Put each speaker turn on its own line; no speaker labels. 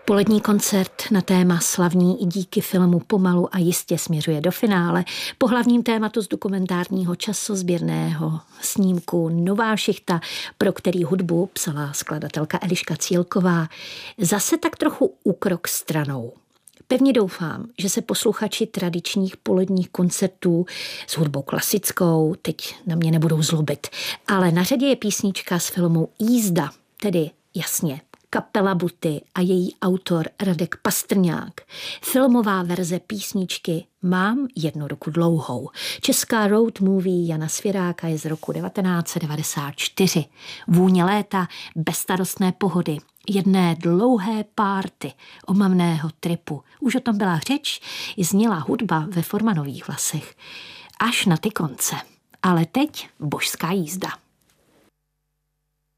Polední koncert na téma Slavní i díky filmu pomalu a jistě směřuje do finále. Po hlavním tématu z dokumentárního časozběrného snímku Nová šichta, pro který hudbu psala skladatelka Eliška Cílková, zase tak trochu úkrok stranou. Pevně doufám, že se posluchači tradičních poledních koncertů s hudbou klasickou teď na mě nebudou zlobit. Ale na řadě je písnička z filmu Jízda, tedy jasně kapela Buty a její autor Radek Pastrňák. Filmová verze písničky Mám jednu ruku dlouhou. Česká road movie Jana Svěráka je z roku 1994. Vůně léta, bezstarostné pohody, jedné dlouhé párty, omamného tripu. Už o tom byla řeč, i zněla hudba ve Formanových vlasech. Až na ty konce. Ale teď božská jízda.